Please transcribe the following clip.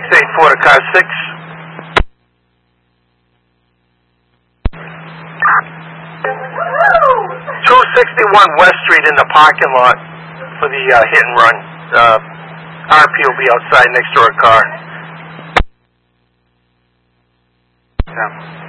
684 to car 6. West Street in the parking lot for the hit and run. RP will be outside next to our car. Yeah.